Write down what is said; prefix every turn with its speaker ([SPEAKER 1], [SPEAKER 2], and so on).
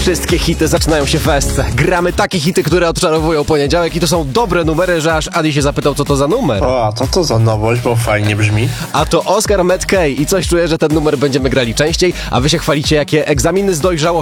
[SPEAKER 1] Wszystkie hity zaczynają się w Esce. Gramy takie hity, które odczarowują poniedziałek i to są dobre numery, że aż Adi się zapytał, co to za numer.
[SPEAKER 2] O, a to za nowość, bo fajnie brzmi.
[SPEAKER 1] A to Oscar Matt Kay i coś czuję, że ten numer będziemy grali częściej, a wy się chwalicie, jakie egzaminy z dojrzałości